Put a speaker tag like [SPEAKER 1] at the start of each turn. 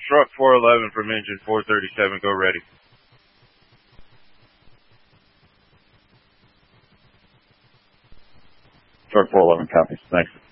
[SPEAKER 1] Truck 411 from engine 437, go ready.
[SPEAKER 2] Truck 411 copies. Thanks.